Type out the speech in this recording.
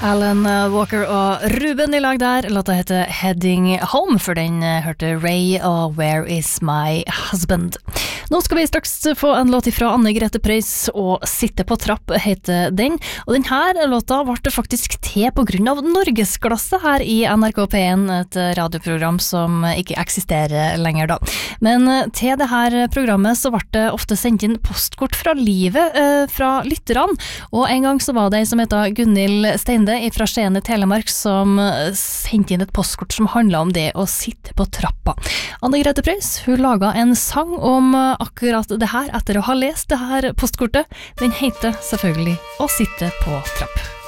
Alan Walker og Ruben I lag der. Låta heter Heading Home, for den hørte Ray og Where Is My Husband. Nå skal vi straks få en låt fra Anne Grete Preus, og Sitte på trapp heter den. Og denne låta ble faktisk til på grunn av Norgesklasse her I NRK P1, et radioprogram som ikke eksisterer lenger da. Men til det her programmet så ble det ofte sendt inn postkort fra livet fra lytterne, og en gang så var det en som heter Gunhild Steinde fra Skien I Telemark som sendte inn et postkort som handlet om det å sitte på trappa. Anne Grete Preus, hun laget en sang om akkurat det her etter å ha lest det her postkortet. Den heter selvfølgelig Å sitte på trapp.